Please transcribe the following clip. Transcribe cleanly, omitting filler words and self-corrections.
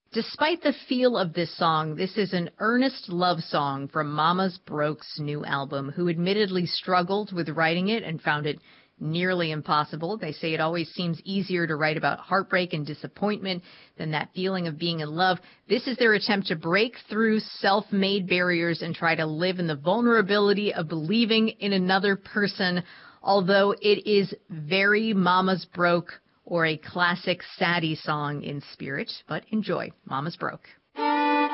Despite the feel of this song, this is an earnest love song from Mamas Broke's new album, who admittedly struggled with writing it and found it nearly impossible. They say it always seems easier to write about heartbreak and disappointment than that feeling of being in love. This is their attempt to break through self-made barriers and try to live in the vulnerability of believing in another person, although it is very Mama's Broke or a classic Sadie song in spirit. But enjoy Mama's Broke.